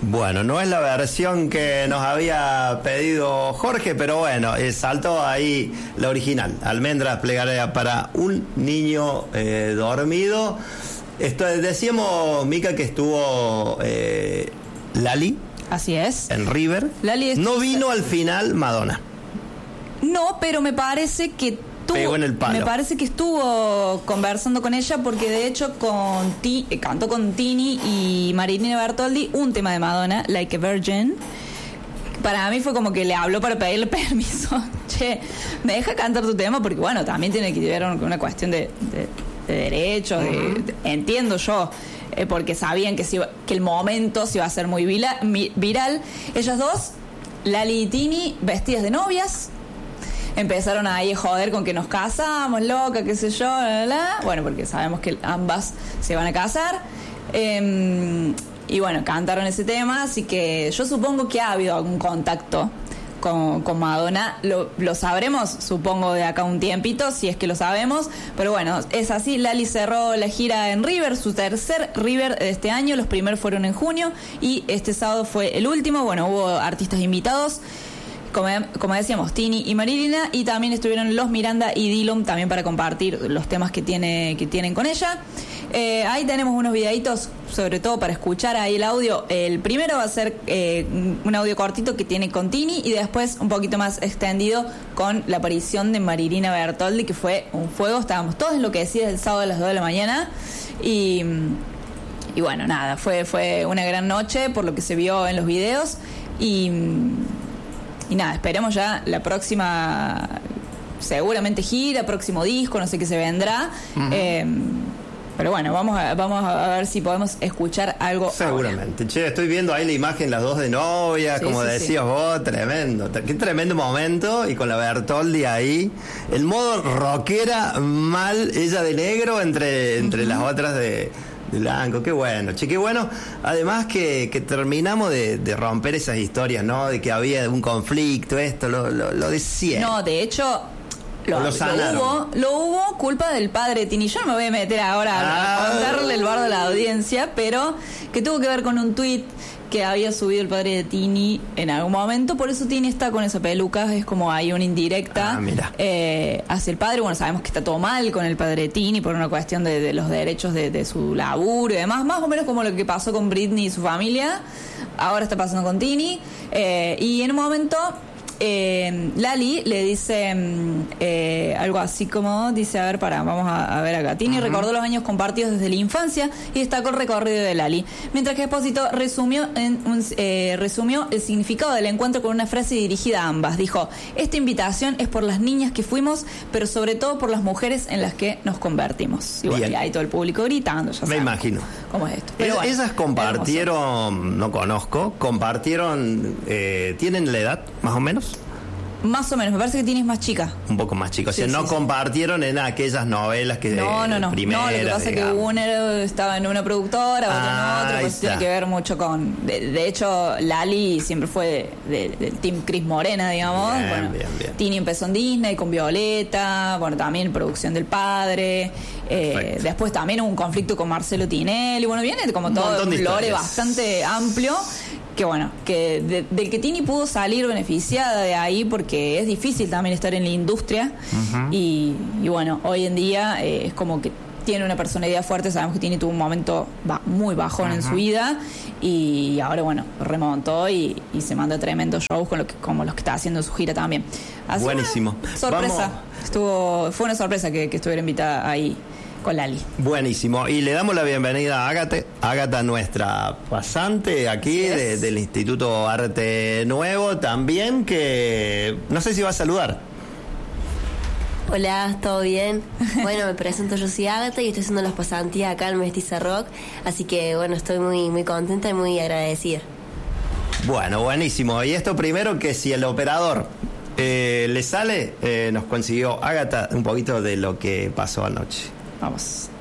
Bueno, no es la versión que nos había pedido Jorge, pero bueno, saltó ahí la original. Almendras Plegaria para un niño dormido. Decíamos, Mica, que estuvo Lali. Así es. En River. Lali no vino al final Madonna. No, pero me parece que pegó en el palo. Me parece que estuvo conversando con ella porque de hecho cantó con Tini y Marilina Bertoldi un tema de Madonna, Like a Virgin. Para mí fue como que le habló para pedirle permiso. Che, ¿me deja cantar tu tema? Porque bueno, también tiene que ver con una cuestión de derechos, entiendo yo, porque sabían que el momento se iba a hacer muy viral. Ellas dos, Lali y Tini, vestidas de novias, empezaron ahí a joder con que nos casamos, loca, qué sé yo, bueno, porque sabemos que ambas se van a casar. Y bueno, cantaron ese tema, así que yo supongo que ha habido algún contacto con Madonna. Lo sabremos, supongo, de acá un tiempito, si es que lo sabemos. Pero bueno, es así. Lali cerró la gira en River, su tercer River de este año. Los primeros fueron en junio y este sábado fue el último. Bueno, hubo artistas invitados, como decíamos, Tini y Marilina, y también estuvieron los Miranda y Dillom también para compartir los temas que tienen con ella. Ahí tenemos unos videitos, sobre todo para escuchar ahí el audio. El primero va a ser un audio cortito que tiene con Tini y después un poquito más extendido con la aparición de Marilina Bertoldi, que fue un fuego. Estábamos todos enloquecidos el sábado a las 2 de la mañana y bueno, nada, fue una gran noche por lo que se vio en los videos y nada, esperemos ya la próxima, seguramente gira, próximo disco, no sé qué se vendrá. Pero bueno, vamos a ver si podemos escuchar algo. Seguramente. Che, estoy viendo ahí la imagen, las dos de novia, como decías vos, tremendo. Qué tremendo momento. Y con la Bertoldi ahí. El modo rockera mal, ella de negro, entre las otras de blanco. Qué bueno, che, qué bueno. Además que terminamos de romper esas historias, ¿no? De que había un conflicto, esto, lo decía. No, de hecho, lo hubo culpa del padre de Tini. Yo no me voy a meter ahora a contarle el bardo a la audiencia, pero que tuvo que ver con un tuit que había subido el padre de Tini en algún momento. Por eso Tini está con esa peluca. Es como hay una indirecta hacia el padre. Bueno, sabemos que está todo mal con el padre de Tini por una cuestión de los derechos de su laburo y demás. Más o menos como lo que pasó con Britney y su familia. Ahora está pasando con Tini. Y en un momento Lali le dice algo así como, dice, vamos a ver acá. Tini recordó los años compartidos desde la infancia y destacó el recorrido de Lali, mientras que Espósito resumió el significado del encuentro con una frase dirigida a ambas. Dijo: esta invitación es por las niñas que fuimos, pero sobre todo por las mujeres en las que nos convertimos. Y bueno, y ahí todo el público gritando, ya me imagino cómo es esto. Pero bueno, esas compartieron, hermoso. No conozco, compartieron, ¿tienen la edad más o menos? Más o menos, me parece que Tini es más chica. Un poco más chica, o sea, no compartieron en aquellas novelas que No, primeras, lo que pasa es que una estaba en una productora, otra en otra, pues tiene que ver mucho con... De hecho, Lali siempre fue del team Cris Morena, digamos. Bien. Tini empezó en Disney con Violeta, bueno, también producción del padre. Después también hubo un conflicto con Marcelo Tinelli. Bueno, viene como todo un lore bastante amplio. Que bueno, del que Tini pudo salir beneficiada de ahí, porque es difícil también estar en la industria. Y bueno, hoy en día es como que tiene una personalidad fuerte. Sabemos que Tini tuvo un momento muy bajón en su vida y ahora bueno, remontó y se manda tremendos shows como los que está haciendo su gira también. Así, buenísimo. Sorpresa. Fue una sorpresa que estuviera invitada ahí con Lali. Buenísimo. Y le damos la bienvenida a Ágata, nuestra pasante aquí del Instituto Arte Nuevo también, que no sé si va a saludar. Hola, ¿todo bien? Bueno, me presento, yo soy Ágata y estoy haciendo las pasantías acá en Mestiza Rock, así que bueno, estoy muy, muy contenta y muy agradecida. Bueno, buenísimo. Y esto primero, que si el operador le sale, nos consiguió Ágata un poquito de lo que pasó anoche. Vamos.